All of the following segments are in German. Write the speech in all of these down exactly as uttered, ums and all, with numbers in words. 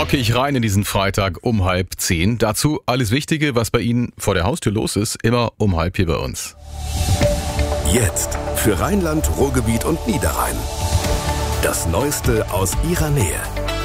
Rockig rein in diesen Freitag um halb zehn. Dazu alles Wichtige, was bei Ihnen vor der Haustür los ist, immer um halb hier bei uns. Jetzt für Rheinland, Ruhrgebiet und Niederrhein. Das Neueste aus Ihrer Nähe.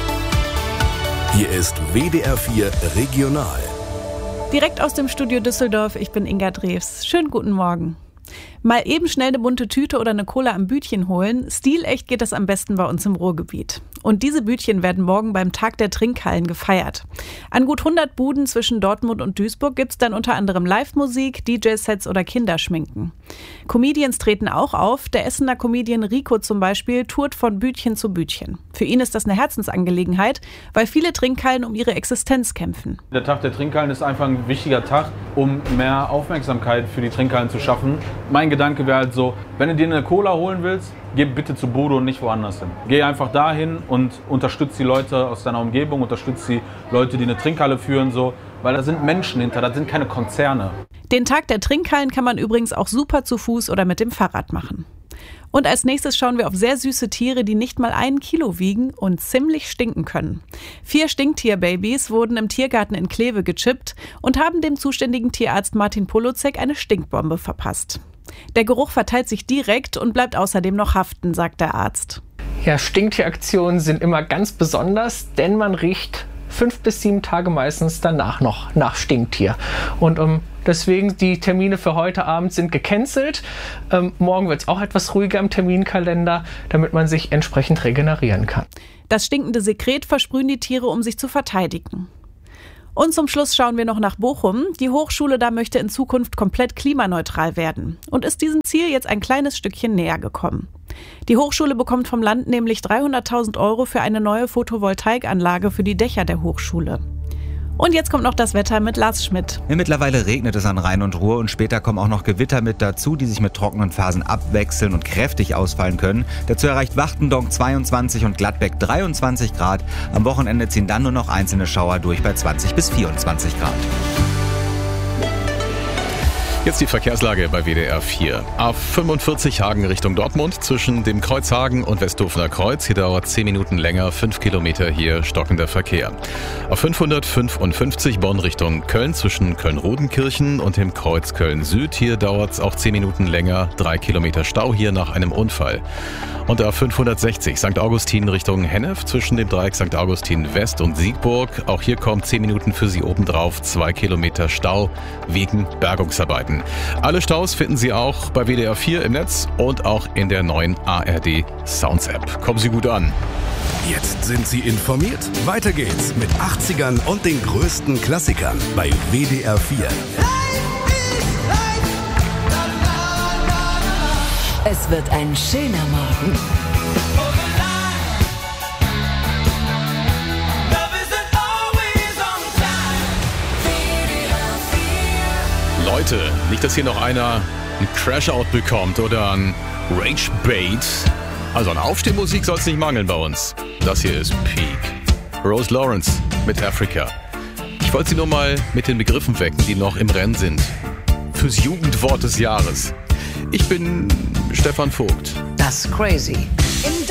Hier ist W D R vier Regional. Direkt aus dem Studio Düsseldorf, ich bin Inga Drews. Schönen guten Morgen. Mal eben schnell eine bunte Tüte oder eine Cola am Bütchen holen. Stilecht geht das am besten bei uns im Ruhrgebiet. Und diese Bütchen werden morgen beim Tag der Trinkhallen gefeiert. An gut hundert Buden zwischen Dortmund und Duisburg gibt es dann unter anderem Live-Musik, D J-Sets oder Kinderschminken. Comedians treten auch auf. Der Essener Comedian Rico zum Beispiel tourt von Bütchen zu Bütchen. Für ihn ist das eine Herzensangelegenheit, weil viele Trinkhallen um ihre Existenz kämpfen. Der Tag der Trinkhallen ist einfach ein wichtiger Tag, um mehr Aufmerksamkeit für die Trinkhallen zu schaffen. Mein Gedanke wäre halt so, wenn du dir eine Cola holen willst, geh bitte zu Bude und nicht woanders hin. Geh einfach dahin und unterstütz die Leute aus deiner Umgebung, unterstütz die Leute, die eine Trinkhalle führen, so, weil da sind Menschen hinter, da sind keine Konzerne. Den Tag der Trinkhallen kann man übrigens auch super zu Fuß oder mit dem Fahrrad machen. Und als nächstes schauen wir auf sehr süße Tiere, die nicht mal ein Kilo wiegen und ziemlich stinken können. Vier Stinktierbabys wurden im Tiergarten in Kleve gechippt und haben dem zuständigen Tierarzt Martin Polozek eine Stinkbombe verpasst. Der Geruch verteilt sich direkt und bleibt außerdem noch haften, sagt der Arzt. Ja, Stinktieraktionen sind immer ganz besonders, denn man riecht fünf bis sieben Tage meistens danach noch nach Stinktier. Und um, deswegen die Termine für heute Abend sind gecancelt. Ähm, morgen wird es auch etwas ruhiger im Terminkalender, damit man sich entsprechend regenerieren kann. Das stinkende Sekret versprühen die Tiere, um sich zu verteidigen. Und zum Schluss schauen wir noch nach Bochum. Die Hochschule da möchte in Zukunft komplett klimaneutral werden und ist diesem Ziel jetzt ein kleines Stückchen näher gekommen. Die Hochschule bekommt vom Land nämlich dreihunderttausend Euro für eine neue Photovoltaikanlage für die Dächer der Hochschule. Und jetzt kommt noch das Wetter mit Lars Schmidt. Ja, mittlerweile regnet es an Rhein und Ruhr und später kommen auch noch Gewitter mit dazu, die sich mit trockenen Phasen abwechseln und kräftig ausfallen können. Dazu erreicht Wachtendonk zweiundzwanzig und Gladbeck dreiundzwanzig Grad. Am Wochenende ziehen dann nur noch einzelne Schauer durch bei zwanzig bis vierundzwanzig Grad. Jetzt die Verkehrslage bei W D R vier. A fünfundvierzig Hagen Richtung Dortmund zwischen dem Kreuz Hagen und Westhofener Kreuz. Hier dauert zehn Minuten länger, fünf Kilometer hier stockender Verkehr. A fünfhundertfünfundfünfzig Bonn Richtung Köln zwischen Köln-Rodenkirchen und dem Kreuz Köln Süd. Hier dauert es auch zehn Minuten länger, drei Kilometer Stau hier nach einem Unfall. Und A fünfhundertsechzig Sankt Augustin Richtung Hennef zwischen dem Dreieck Sankt Augustin West und Siegburg. Auch hier kommen zehn Minuten für Sie obendrauf, zwei Kilometer Stau wegen Bergungsarbeiten. Alle Staus finden Sie auch bei W D R vier im Netz und auch in der neuen A R D Sounds App. Kommen Sie gut an. Jetzt sind Sie informiert. Weiter geht's mit achtzigern und den größten Klassikern bei W D R vier. Es wird ein schöner Morgen. Leute, nicht, dass hier noch einer einen Crash-Out bekommt oder ein Rage-Bait. Also an Aufstehmusik soll es nicht mangeln bei uns. Das hier ist Peak. Rose Lawrence mit Africa. Ich wollte Sie nur mal mit den Begriffen wecken, die noch im Rennen sind. Fürs Jugendwort des Jahres. Ich bin Stefan Vogt. Das Crazy.